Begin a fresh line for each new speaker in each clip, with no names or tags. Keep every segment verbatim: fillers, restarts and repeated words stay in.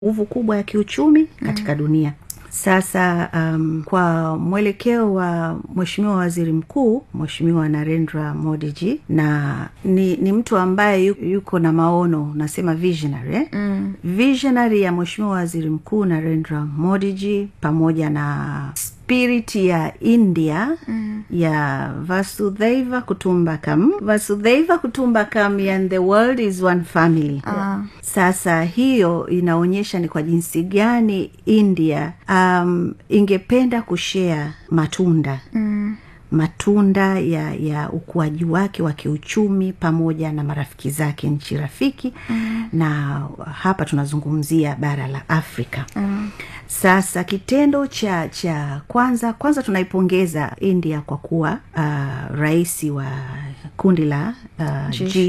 nguvu kubwa ya kiuchumi katika mm. dunia. Sasa um, kwa mwelekeo wa Mheshimiwa Waziri Mkuu Mheshimiwa Narendra Modi, na ni, ni mtu ambaye yuko na maono, nasema visionary eh? mm. visionary ya Mheshimiwa Waziri Mkuu Narendra Modi pamoja na spirit ya India mm. ya Vasudhaiva Kutumbakam Vasudhaiva Kutumbakam and the world is one family. uh. Sasa hiyo inaonyesha ni kwa jinsi gani India um, ingependa kushare matunda mm. matunda ya ya ukuaji wake wa kiuchumi pamoja na marafiki zake nchi rafiki mm. na hapa tunazungumzia bara la Afrika. mm. Sasa kitendo cha cha kwanza kwanza tunaipongeza India kwa kuwa uh, rais wa kundi la uh,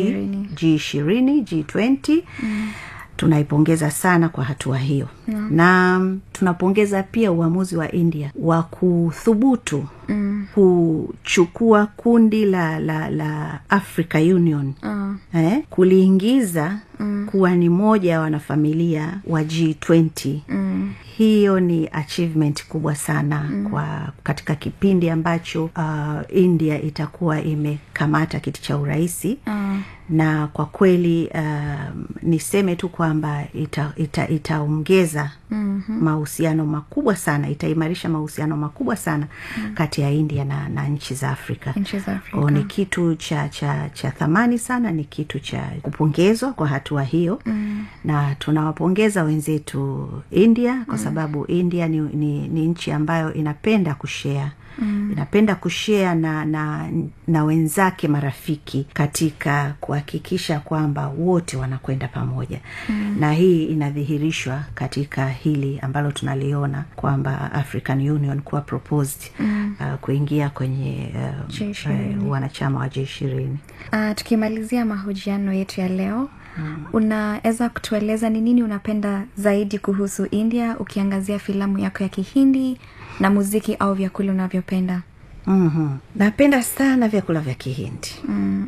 G ishirini G ishirini mm. tunaipongeza sana kwa hatua hiyo. mm. na tunapongeza pia uamuzi wa India wa kuthubutu mm. kuchukua kundi la la la Africa Union mm. eh, kuliingiza mm. kuwa ni moja ya wanafamilia wa G ishirini. mm. Hiyo ni achievement kubwa sana mm. kwa katika kipindi ambacho uh, India itakuwa imekamata kiti cha uraisi. mm. na kwa kweli uh, niseme tu kwamba ita, ita, itaongeza mm-hmm. mahusiano makubwa sana, itaimarisha mahusiano makubwa sana mm. kati ya India na, na nchi za Afrika.
Nchi za Afrika.
Ni kitu cha cha cha thamani sana, ni kitu cha kupongezwa kwa hatua hiyo. mm. na tunawapongeza wenzetu India kwa sababu mm. India ni, ni, ni nchi ambayo inapenda kushare Mm. inapenda kushare na, na na wenzake marafiki katika kuhakikisha kwamba wote wanakwenda pamoja. mm. na hii inadhihirishwa katika hili ambalo tunaliona kwamba African Union kuwa proposed mm. uh, kuingia kwenye uh, uh, wanachama wa G ishirini.
Uh, tukimalizia mahojiano yetu ya leo, Hmm. unaweza kutueleza ni nini unapenda zaidi kuhusu India, ukiangazia filamu yako ya Kihindi na muziki au vyakula unavyopenda?
Mhm. Napenda sana vyakula vya Kihindi. Mm.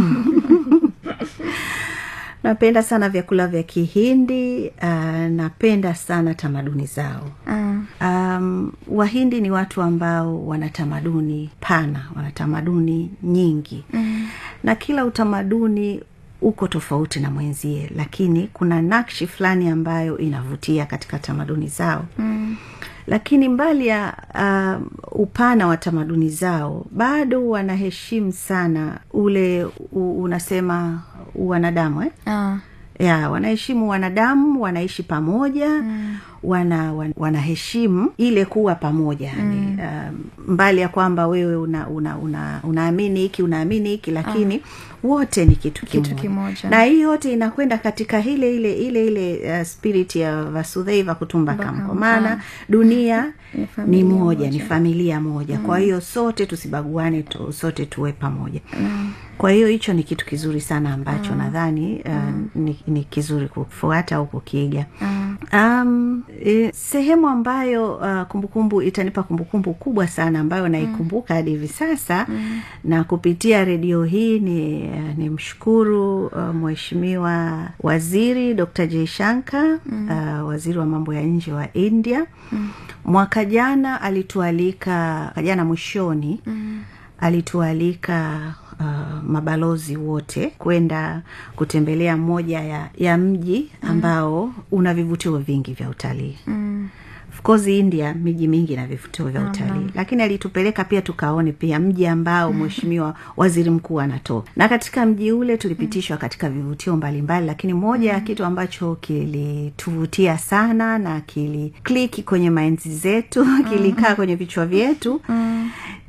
Napenda sana vyakula vya Kihindi, uh, napenda sana tamaduni zao. Mm. Um, Wahindi ni watu ambao wana tamaduni pana, wana tamaduni nyingi. Mm. Na kila utamaduni uko tofauti na mwenzie, lakini kuna nakshi fulani ambayo inavutia katika tamaduni zao. Mm. Lakini mbali ya uh, upana wa tamaduni zao, bado wanaheshimu sana ule u, unasema wanadamu eh? Uh. Ya, wanaheshimu wanadamu, wanaishi pamoja. Mm. wana, wana wanaheshimu ile kuwa pamoja. Yani mm. uh, mbali ya kwamba wewe una una una unaamini hiki unaamini hiki, lakini uh. wote ni kitu kimoja.
Kitu kimoja.
Na hii yote inakwenda katika ile ile ile ile uh, spirit ya Vasudhaiva Kutumbakam, kwa maana dunia ni, ni moja, moja, ni familia moja. Mm. Kwa hiyo sote tusibaguane tu, sote tuwe pamoja. Mm. Kwa hiyo hicho ni kitu kizuri sana ambacho mm. nadhani uh, mm. ni, ni kizuri kufuata au kukiiga. Mm. Um, e, sehemu ambayo uh, kumbukumbu itanipa kumbukumbu kubwa sana ambayo naikumbuka hadi hivi sasa mm. na kupitia redio hii ni uh, ni mshukuru uh, Mheshimiwa Waziri Doctor Jaishankar mm. uh, waziri wa mambo ya nje wa India. Mm. Mwaka jana alitualika, jana mwishoni mm. alitualika Uh, mabalozi wote kwenda kutembelea moja ya, ya mji ambao mm. una vivutio vingi vya utalii. Mm. Of course India miji mingi na vivutio vya utalii. Mm-hmm. Lakini alitupeleka pia tukaone pia mji ambao Mheshimiwa Waziri Mkuu anatoka. Na katika mji ule tulipitishwa katika vivutio mbalimbali, lakini moja ya mm. kitu ambacho kilituvutia sana na kili click kwenye minds zetu, kilikaa mm. kwenye vichwa vyetu mm.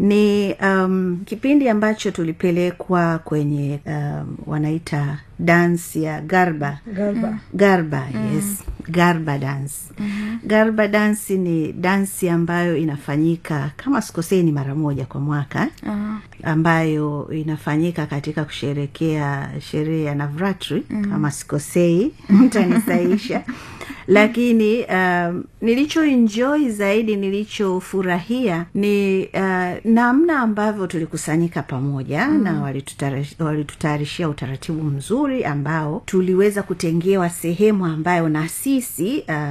ni um, kipindi ambacho tulipelekwa kwenye um, wanaita dance ya Garba.
Garba.
Garba, mm. yes. Garba dance. Mm-hmm. Garba dansi ni dansi ambayo inafanyika kama sikosei ni mara moja kwa mwaka. Uh-huh. Ambayo inafanyika katika kusherekea sherehe ya Navratri, mm. kama sikosei mtanisaisha. Lakini um, nilicho enjoy zaidi, nilicho furahia ni uh, namna ambavyo tulikusanyika pamoja, mm. na walitutayarishia utaratibu mzuri ambao tuliweza kutengewa sehemu ambayo na sisi uh,